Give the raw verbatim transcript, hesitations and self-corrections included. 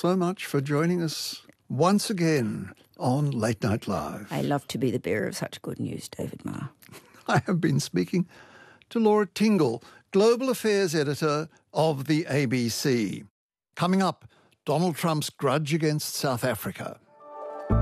so much for joining us once again on Late Night Live. I love to be the bearer of such good news, David Marr. I have been speaking to Laura Tingle, Global Affairs Editor of the A B C. Coming up, Donald Trump's grudge against South Africa.